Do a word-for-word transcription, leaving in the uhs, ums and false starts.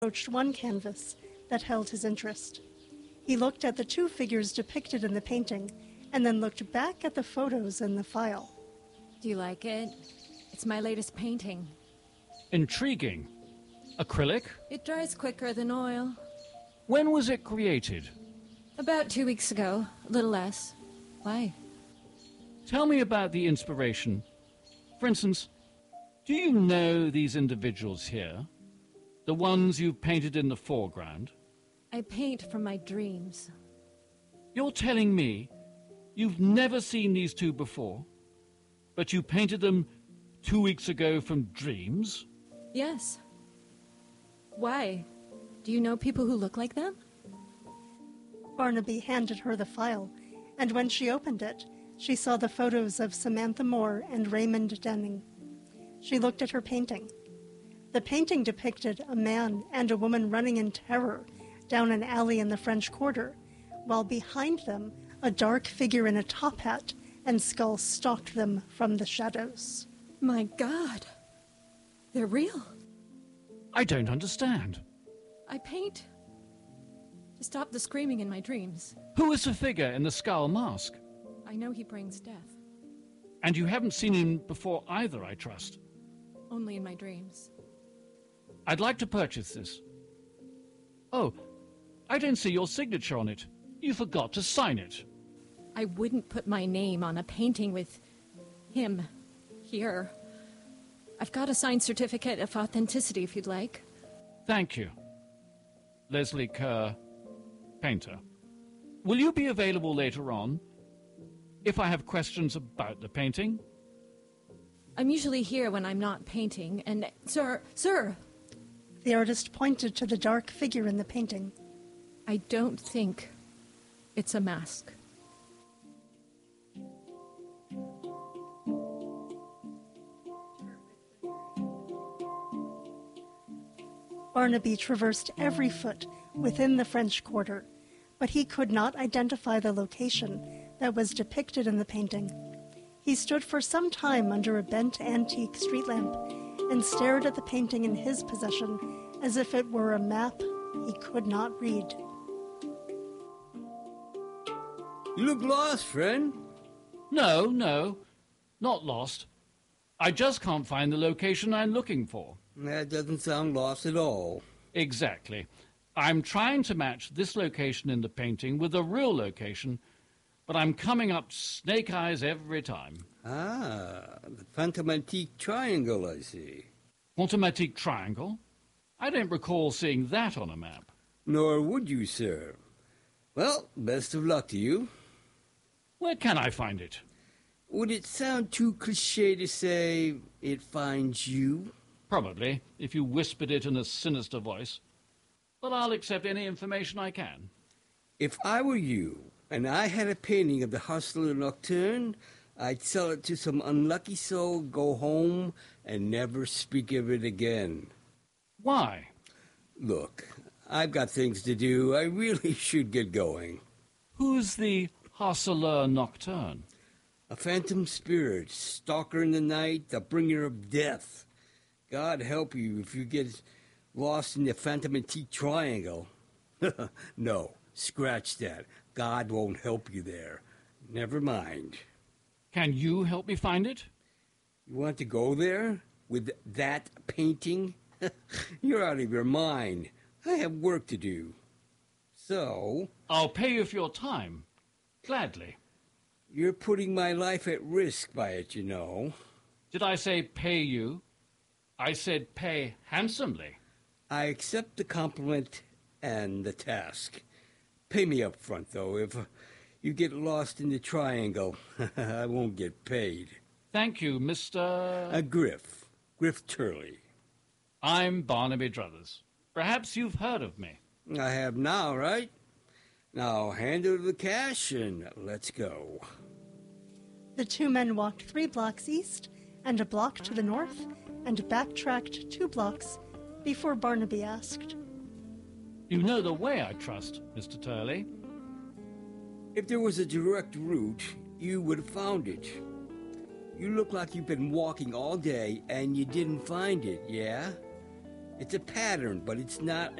approached one canvas that held his interest. He looked at the two figures depicted in the painting, and then looked back at the photos in the file. Do you like it? It's my latest painting. Intriguing. Acrylic? It dries quicker than oil. When was it created? About two weeks ago, a little less. Why? Tell me about the inspiration. For instance, do you know these individuals here? The ones you've painted in the foreground? I paint from my dreams. You're telling me you've never seen these two before, but you painted them two weeks ago from dreams? Yes. Why? Do you know people who look like them? Barnaby handed her the file, and when she opened it, she saw the photos of Samantha Moore and Raymond Denning. She looked at her painting. The painting depicted a man and a woman running in terror down an alley in the French Quarter, while behind them a dark figure in a top hat and skull stalked them from the shadows. My God. They're real. I don't understand. I paint to stop the screaming in my dreams. Who is the figure in the skull mask? I know he brings death. And you haven't seen him before either, I trust. Only in my dreams. I'd like to purchase this. Oh, I don't see your signature on it. You forgot to sign it. I wouldn't put my name on a painting with him here. I've got a signed certificate of authenticity if you'd like. Thank you. Leslie Kerr, painter. Will you be available later on if I have questions about the painting? I'm usually here when I'm not painting, and... Sir, sir! The artist pointed to the dark figure in the painting. I don't think it's a mask. Barnaby traversed every foot within the French Quarter, but he could not identify the location that was depicted in the painting. He stood for some time under a bent antique street lamp and stared at the painting in his possession as if it were a map he could not read. You look lost, friend. No, no, not lost. I just can't find the location I'm looking for. That doesn't sound lost at all. Exactly. I'm trying to match this location in the painting with a real location, but I'm coming up snake eyes every time. Ah, the Phantom Antique Triangle, I see. Phantom Antique Triangle? I don't recall seeing that on a map. Nor would you, sir. Well, best of luck to you. Where can I find it? Would it sound too cliché to say it finds you? Probably, if you whispered it in a sinister voice. But I'll accept any information I can. If I were you, and I had a painting of the Hustler Nocturne, I'd sell it to some unlucky soul, go home, and never speak of it again. Why? Look, I've got things to do. I really should get going. Who's the Hustler Nocturne? A phantom spirit, stalker in the night, the bringer of death. God help you if you get lost in the Phantom Antique Triangle. No, scratch that. God won't help you there. Never mind. Can you help me find it? You want to go there? With that painting? You're out of your mind. I have work to do. So... I'll pay you for your time. Gladly. You're putting my life at risk by it, you know. Did I say pay you? I said pay handsomely. I accept the compliment and the task. Pay me up front, though. If uh, you get lost in the triangle, I won't get paid. Thank you, Mister... A Griff. Griff Turley. I'm Barnaby Druthers. Perhaps you've heard of me. I have now, right? Now hand over the cash and let's go. The two men walked three blocks east and a block to the north and backtracked two blocks before Barnaby asked, You know the way, I trust, Mister Turley. If there was a direct route, you would have found it. You look like you've been walking all day and you didn't find it, yeah? It's a pattern, but it's not